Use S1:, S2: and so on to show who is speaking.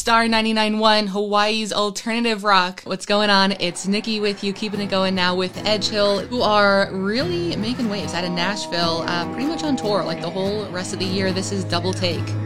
S1: Star 99.1, Hawaii's alternative rock. What's going on? It's Nikki with you, keeping it going now with Edge Hill, who are really making waves out of Nashville, pretty much on tour like the whole rest of the year. This is Double Take.